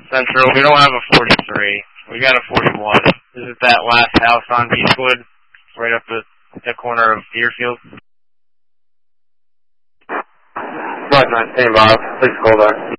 Central. We don't have a 43. We got a 41. This is that last house on Beechwood, right up the corner of Deerfield. Right, 19, Bob. Please call back.